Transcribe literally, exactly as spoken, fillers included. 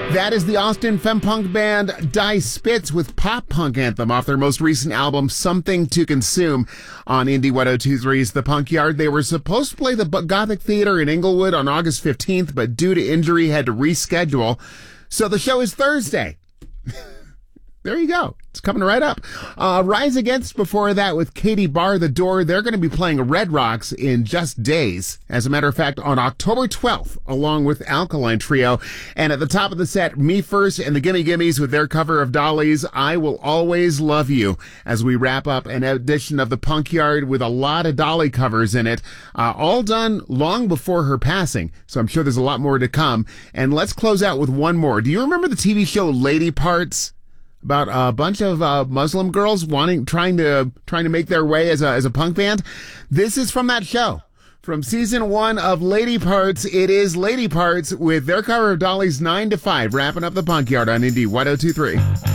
That is the Austin femme-punk band Die Spitz with Pop Punk Anthem off their most recent album, Something to Consume, on Indie one oh two point three's The Punk Yard. They were supposed to play the Gothic Theater in Inglewood on August fifteenth, but due to injury had to reschedule. So the show is Thursday. There you go. It's coming right up. Uh, Rise Against before that with Katie Barr, The Door. They're going to be playing Red Rocks in just days. As a matter of fact, on October twelfth, along with Alkaline Trio. And at the top of the set, Me First and the Gimme Gimmes with their cover of Dolly's I Will Always Love You, as we wrap up an edition of the Punk Yard with a lot of Dolly covers in it, uh, all done long before her passing. So I'm sure there's a lot more to come. And let's close out with one more. Do you remember the T V show Lady Parts? About a bunch of uh, Muslim girls wanting, trying to, trying to make their way as a as a punk band. This is from that show, from season one of Lady Parts. It is Lady Parts with their cover of Dolly's Nine to Five, wrapping up the Punk Yard on Indie one oh two point three.